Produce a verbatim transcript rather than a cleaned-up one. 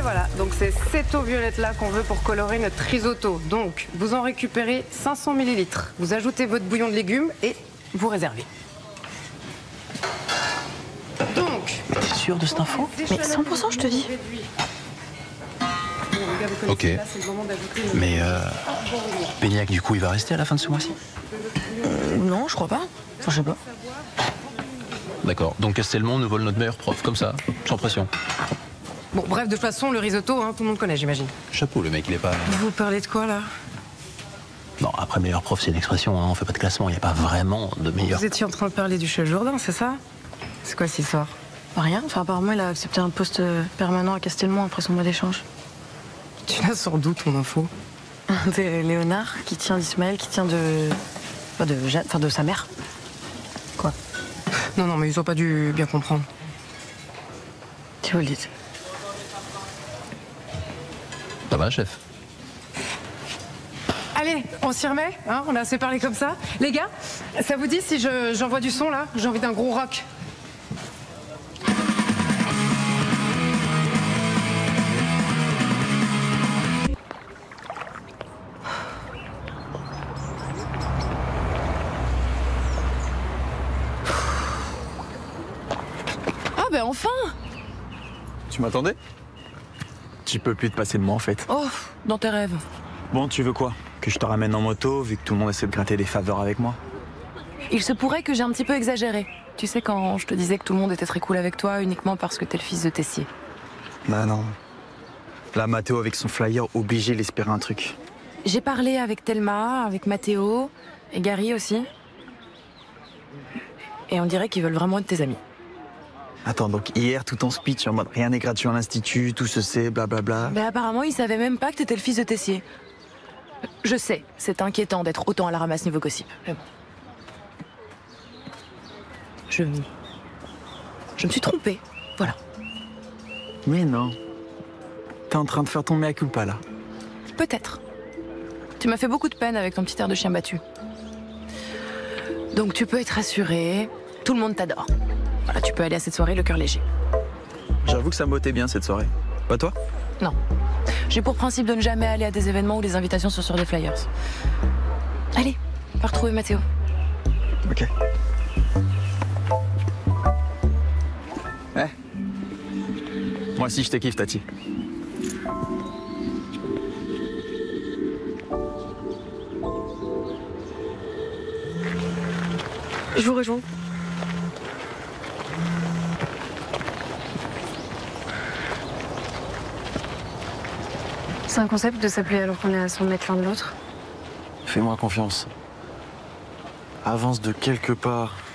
voilà, donc c'est cette eau violette-là qu'on veut pour colorer notre risotto. Donc, vous en récupérez cinq cents millilitres. Vous ajoutez votre bouillon de légumes et vous réservez. Donc... T'es sûr de cette info? Mais cent pour cent, je te dis. Ok. Mais euh, Péniac, du coup, il va rester à la fin de ce mois-ci? euh, Non, je crois pas. Enfin, je sais pas. D'accord. Donc Castelmont nous vole notre meilleur prof, comme ça, sans pression. Bon, bref, de toute façon, le risotto, hein, tout le monde connaît, j'imagine. Chapeau, le mec, il est pas... Vous parlez de quoi, là? Non, après, meilleur prof, c'est une expression, hein, on fait pas de classement, il n'y a pas vraiment de meilleur... Vous étiez en train de parler du chef Jourdain, c'est ça? C'est quoi cette histoire? Rien. Enfin, apparemment, il a accepté un poste permanent à Castelmont après son mois d'échange. Tu l'as sur d'où, ton info? De Léonard, qui tient d'Ismaël, qui tient de... Enfin, de Jeanne, enfin, de sa mère. Quoi? Non, non, mais ils ont pas dû bien comprendre. Tu vous le dites. Ça va, chef? Allez, on s'y remet, hein, on a assez parlé comme ça. Les gars, ça vous dit si je, j'envoie du son, là? J'ai envie d'un gros rock. Ah, ben enfin! Tu m'attendais? Tu peux plus te passer de moi en fait. Oh, dans tes rêves. Bon, tu veux quoi? Que je te ramène en moto vu que tout le monde essaie de gratter des faveurs avec moi? Il se pourrait que j'ai un petit peu exagéré. Tu sais, quand je te disais que tout le monde était très cool avec toi uniquement parce que t'es le fils de Tessier. Bah non. Là, Mathéo avec son flyer, obligé d'espérer un truc. J'ai parlé avec Thelma, avec Mathéo, et Gary aussi. Et on dirait qu'ils veulent vraiment être tes amis. Attends, donc hier, tout ton speech en mode rien n'est gratuit en institut, tout se sait, blablabla. Mais apparemment, ils savaient même pas que t'étais le fils de Tessier. Je sais, c'est inquiétant d'être autant à la ramasse niveau gossip. Mais bon. Je... Je me suis trompée, voilà. Mais non. T'es en train de faire ton mea culpa là. Peut-être. Tu m'as fait beaucoup de peine avec ton petit air de chien battu. Donc tu peux être rassurée, tout le monde t'adore. Voilà, tu peux aller à cette soirée le cœur léger. J'avoue que ça me bottait bien cette soirée. Pas toi? Non. J'ai pour principe de ne jamais aller à des événements où les invitations sont sur des flyers. Allez, va retrouver Mathéo. Ok. Eh. Moi aussi je te kiffe, Tati. Je vous rejoins. C'est un concept de s'appeler alors qu'on est à cent mètres l'un de l'autre. Fais-moi confiance. Avance de quelques pas